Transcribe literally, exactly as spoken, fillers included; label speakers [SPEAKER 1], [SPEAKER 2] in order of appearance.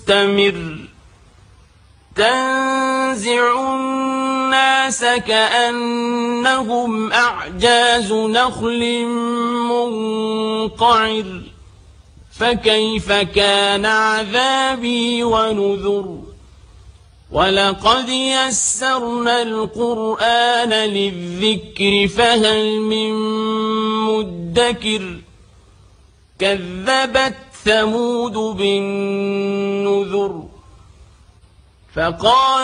[SPEAKER 1] مستمر تنزع الناس كأنهم أعجاز نخل منقعر فكيف كان عذابي ونذر ولقد يسرنا القرآن للذكر فهل من مدكر كذبت ثمود بالنذر فقال